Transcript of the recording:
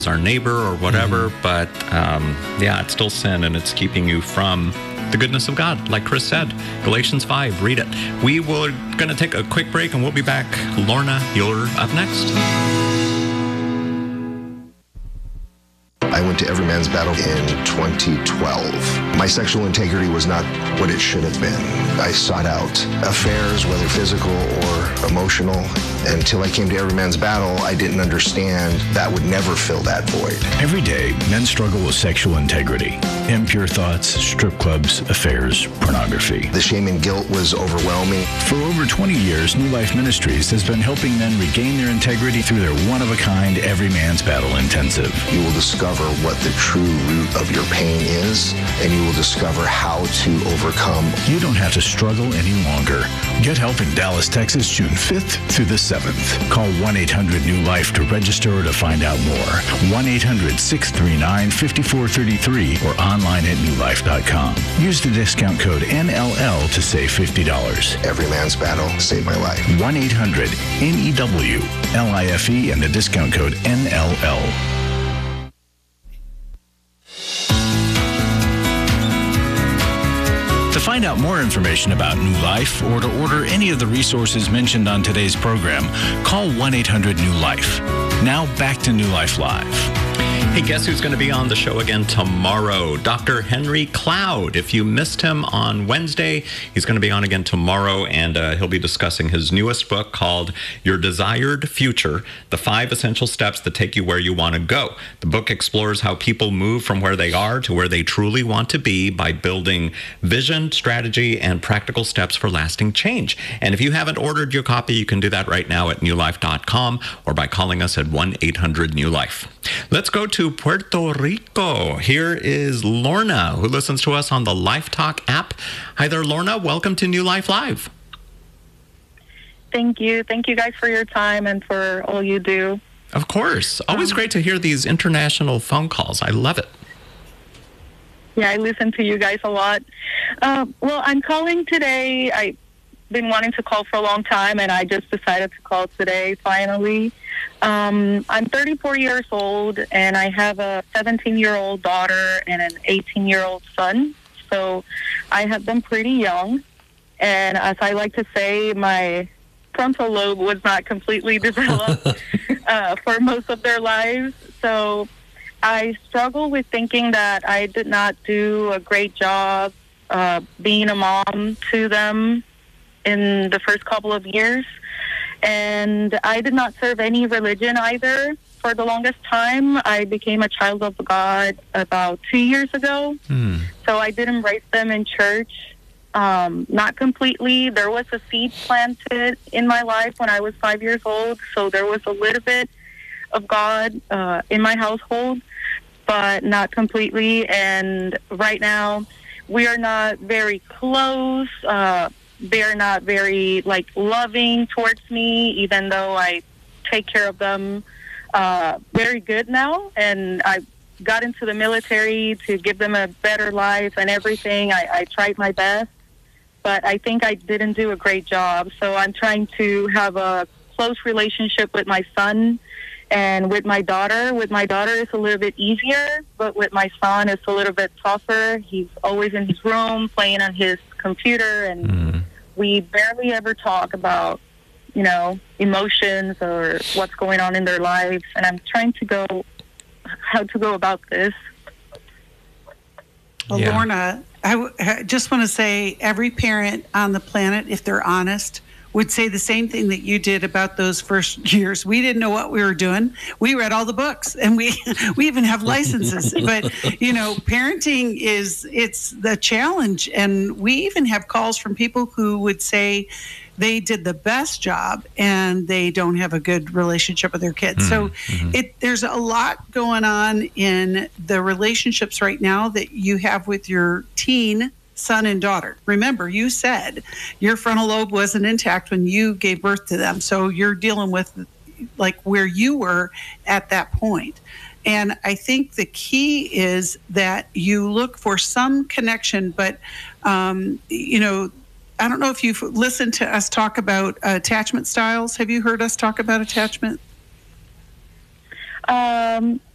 our neighbor or whatever, but yeah, it's still sin, and it's keeping you from the goodness of God, like Chris said. Galatians 5, read it. We were going to take a quick break, and we'll be back. Lorna, you're up next. I went to Every Man's Battle in 2012. My sexual integrity was not what it should have been. I sought out affairs, whether physical or emotional. Until I came to Every Man's Battle, I didn't understand that would never fill that void. Every day, men struggle with sexual integrity. Impure thoughts, strip clubs, affairs, pornography. The shame and guilt was overwhelming. For over 20 years, New Life Ministries has been helping men regain their integrity through their one-of-a-kind Every Man's Battle Intensive. You will discover what the true root of your pain is, and you will discover how to overcome. You don't have to struggle any longer. Get help in Dallas, Texas, June 5th through the 7th. Call 1-800-NEW-LIFE to register or to find out more. 1-800-639-5433 or online at newlife.com. Use the discount code NLL to save $50. Every Man's Battle saved my life. 1-800-NEW-LIFE and the discount code NLL. To find out more information about New Life or to order any of the resources mentioned on today's program, call 1-800-NEW-LIFE. Now back to New Life Live. Hey, guess who's going to be on the show again tomorrow? Dr. Henry Cloud. If you missed him on Wednesday, he's going to be on again tomorrow, and he'll be discussing his newest book called Your Desired Future, The 5 Essential Steps That Take You Where You Want to Go. The book explores how people move from where they are to where they truly want to be by building vision, strategy, and practical steps for lasting change. And if you haven't ordered your copy, you can do that right now at newlife.com or by calling us at 1-800-NEW-LIFE. Let's go to Puerto Rico. Here is Lorna, who listens to us on the Life Talk app. Hi there, Lorna. Welcome to New Life Live. Thank you. Thank you guys for your time and for all you do. Of course. Always great to hear these international phone calls. I love it. Yeah, I listen to you guys a lot. Well, I'm calling today. I've been wanting to call for a long time, and I just decided to call today, finally. I'm 34 years old, and I have a 17-year-old daughter and an 18-year-old son. So I have them pretty young. And as I like to say, my frontal lobe was not completely developed for most of their lives. So I struggle with thinking that I did not do a great job being a mom to them in the first couple of years. And I did not serve any religion either for the longest time. I became a child of God about 2 years ago. So I did embrace them in church. Not completely. There was a seed planted in my life when I was 5 years old. So there was a little bit of God in my household, but not completely. And right now, we are not very close. They're not very, loving towards me, even though I take care of them very good now. And I got into the military to give them a better life and everything. I tried my best, but I think I didn't do a great job. So I'm trying to have a close relationship with my son and with my daughter. With my daughter, it's a little bit easier, but with my son, it's a little bit tougher. He's always in his room playing on his computer, and we barely ever talk about, emotions or what's going on in their lives. And I'm trying to how to go about this. Well, yeah. Lorna, I just want to say every parent on the planet, if they're honest, would say the same thing that you did about those first years. We didn't know what we were doing. We read all the books, and we even have licenses. But, parenting it's the challenge. And we even have calls from people who would say they did the best job and they don't have a good relationship with their kids. So there's a lot going on in the relationships right now that you have with your teen son and daughter. Remember, you said your frontal lobe wasn't intact when you gave birth to them. So you're dealing with where you were at that point. And I think the key is that you look for some connection, but, I don't know if you've listened to us talk about attachment styles. Have you heard us talk about attachment?